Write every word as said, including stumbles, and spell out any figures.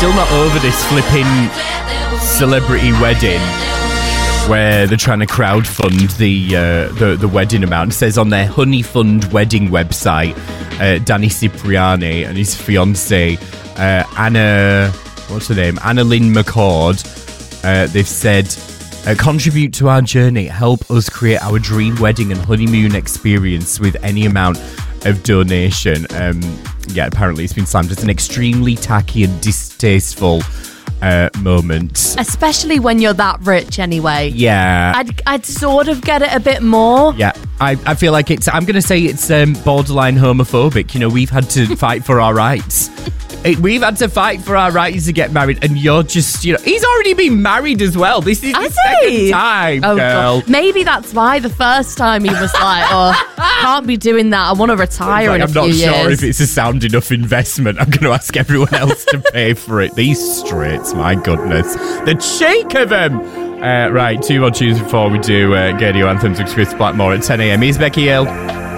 still not over this flipping celebrity wedding where they're trying to crowdfund the uh, the, the wedding amount. It says on their Honey Fund wedding website, uh, Danny Cipriani and his fiancée, uh, Anna, what's her name? Anna Lynn McCord. Uh, they've said, uh, contribute to our journey, help us create our dream wedding and honeymoon experience with any amount of donation. Um, yeah, apparently it's been slammed as an extremely tacky and distasteful Uh, moment. Especially when you're that rich anyway. Yeah. I'd, I'd sort of get it a bit more. Yeah. I, I feel like it's, I'm going to say it's um, borderline homophobic. You know, we've had to fight for our rights. It, we've had to fight for our rights to get married, and you're just, you know, he's already been married as well. This is Has the second he? time, Oh, girl. God. Maybe that's why the first time he was like, oh, can't be doing that. I want to retire Like, in a I'm few not years. sure if it's a sound enough investment. I'm going to ask everyone else to pay for it. These straights, my goodness. The cheek of them. Uh, right, two more tunes before we do uh, get your anthems with Chris Blackmore at ten a.m. Here's Becky Hill.